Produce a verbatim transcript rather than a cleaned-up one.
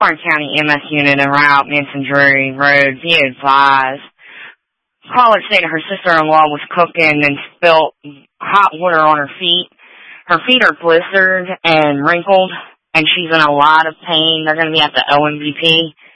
Warren County M S unit en route, Manson Drury Road, be advised. Caller stated her sister-in-law was cooking and spilt hot water on her feet. Her feet are blistered and wrinkled, and she's in a lot of pain. They're going to be at the O M V P.